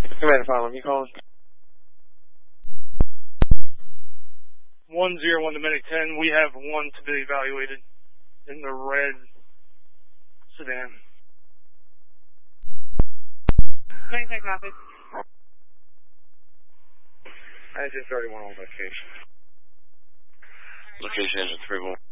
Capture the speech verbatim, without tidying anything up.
Command problem, you calling? one zero one to Medic ten, we have one to be evaluated in the red sedan. Medic copy. I just thirty-one on location. Location engine three one.